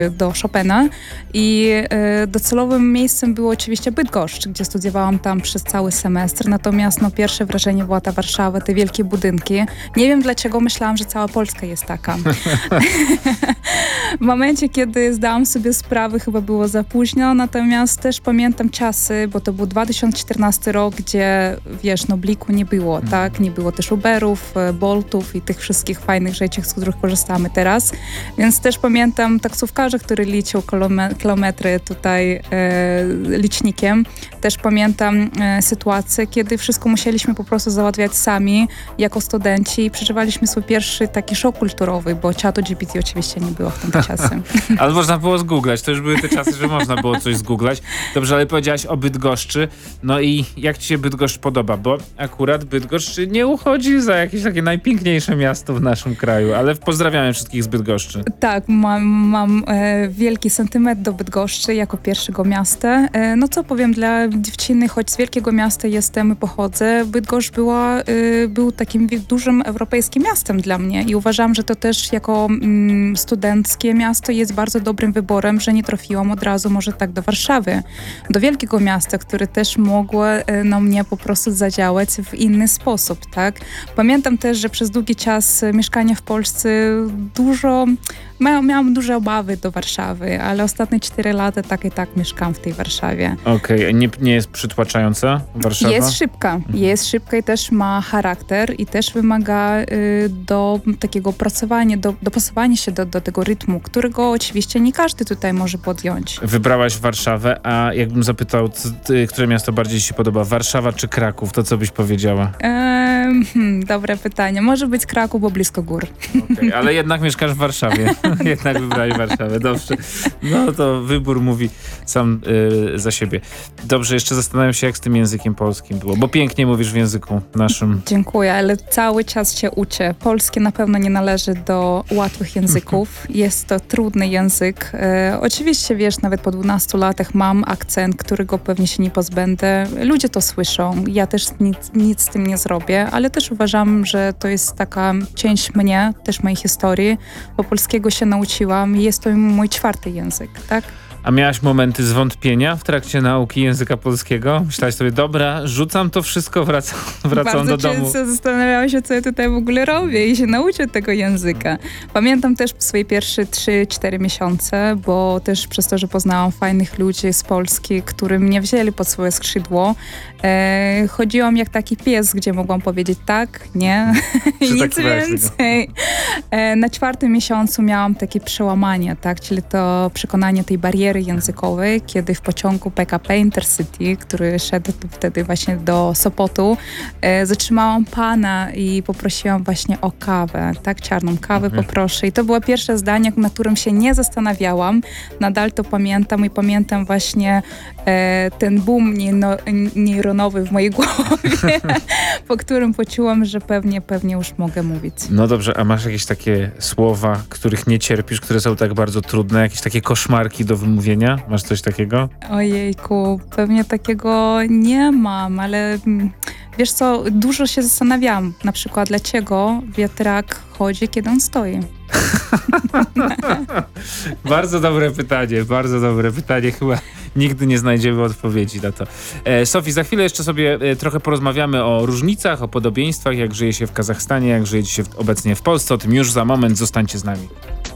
do Chopina i docelowym miejscem było oczywiście Bydgoszcz, gdzie studiowałam tam przez cały semestr, natomiast pierwsze wrażenie była ta Warszawa, te wielkie budynki. Nie wiem dlaczego myślałam, że cała Polska jest taka. W momencie, kiedy zdałam sobie sprawę, chyba było za późno, natomiast też pamiętam czasy, bo to był 2014 rok, gdzie Bliku nie było, tak? Nie było też Uberów, Boltów i tych wszystkich fajnych rzeczy, z których korzystamy teraz. Więc też pamiętam taksówkarza, który liczył kilometry tutaj licznikiem. Też pamiętam sytuację, kiedy wszystko musieliśmy po prostu załatwiać sami jako studenci i przeżywaliśmy swój pierwszy taki szok kulturowy, bo czatu GPT oczywiście nie było w tym czasie. Ale można było zgooglać. To już były te czasy, że można było coś zgooglać. Dobrze, ale powiedziałaś o Bydgoszczy. No i jak ci się Bydgoszcz podoba? Bo akurat Bydgoszcz nie uchodzi za jakieś takie najpiękniejsze miasto w naszym kraju, ale pozdrawiamy wszystkich z Bydgoszczy. Tak, mam wielki sentyment do Bydgoszczy jako pierwszego miasta. No co powiem, dla dziewczyny, choć z wielkiego miasta jestem i pochodzę, Bydgoszcz był takim dużym europejskim miastem dla mnie i uważam, że to też jako studenckie miasto jest bardzo dobrym wyborem, że nie trafiłam od razu może tak do Warszawy, do wielkiego miasta, które też mogło na mnie po prostu zadziałać w inny sposób, tak? Pamiętam też, że przez długi czas mieszkania w Polsce miałam duże obawy do Warszawy, ale ostatnie 4 lata tak i tak mieszkam w tej Warszawie. Okej, nie jest przytłaczająca Warszawa? Jest szybka i też ma charakter i też wymaga do takiego pracowania, dopasowania się do tego rytmu, którego oczywiście nie każdy tutaj może podjąć. Wybrałaś Warszawę, a jakbym zapytał, które miasto bardziej ci się podoba, Warszawa czy Kraków, to co byś powiedziała? Dobre pytanie. Może być Kraków, bo blisko gór. Okay, ale jednak mieszkasz w Warszawie. Jednak wybrałeś Warszawę. Dobrze. No to wybór mówi sam za siebie. Dobrze, jeszcze zastanawiam się, jak z tym językiem polskim było, bo pięknie mówisz w języku naszym. Dziękuję, ale cały czas się uczę. Polski na pewno nie należy do łatwych języków. Jest to trudny język. Oczywiście, nawet po 12 latach mam akcent, którego pewnie się nie pozbędę. Ludzie to słyszą. Ja też nic z tym nie zrobię, ale też uważam, że to jest taka część mnie, też mojej historii, bo polskiego się nauczyłam i jest to mój 4. język, tak? A miałaś momenty zwątpienia w trakcie nauki języka polskiego? Myślałaś sobie, dobra, rzucam to wszystko, wracam do domu. Bardzo często zastanawiałam się, co ja tutaj w ogóle robię i się nauczę tego języka. Pamiętam też swoje pierwsze 3-4 miesiące, bo też przez to, że poznałam fajnych ludzi z Polski, którzy mnie wzięli pod swoje skrzydło, chodziłam jak taki pies, gdzie mogłam powiedzieć tak, nie i nic więcej. Na 4. miesiącu miałam takie przełamanie, tak, czyli to przekonanie tej bariery językowej, kiedy w pociągu PKP Intercity, który szedł wtedy właśnie do Sopotu, zatrzymałam pana i poprosiłam właśnie o kawę, tak, czarną kawę poproszę. I to było pierwsze zdanie, na którym się nie zastanawiałam. Nadal to pamiętam i pamiętam właśnie ten boom neuronowy w mojej głowie, po którym poczułam, że pewnie już mogę mówić. No dobrze, a masz jakieś takie słowa, których nie cierpisz, które są tak bardzo trudne, jakieś takie koszmarki do wymówienia? Masz coś takiego? Ojejku, pewnie takiego nie mam, ale wiesz co, dużo się zastanawiam, na przykład dlaczego wiatrak chodzi, kiedy on stoi. Bardzo dobre pytanie, chyba nigdy nie znajdziemy odpowiedzi na to. Sofii, za chwilę jeszcze sobie trochę porozmawiamy o różnicach, o podobieństwach, jak żyje się w Kazachstanie, jak żyje się obecnie w Polsce, o tym już za moment, zostańcie z nami.